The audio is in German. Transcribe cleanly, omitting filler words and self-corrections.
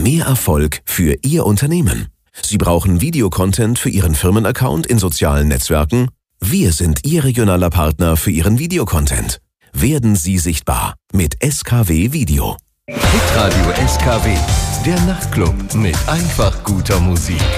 mehr Erfolg für Ihr Unternehmen. Sie brauchen Videocontent für Ihren Firmenaccount in sozialen Netzwerken? Wir sind Ihr regionaler Partner für Ihren Videocontent. Werden Sie sichtbar mit SKW Video. Hitradio SKW, der Nachtclub mit einfach guter Musik.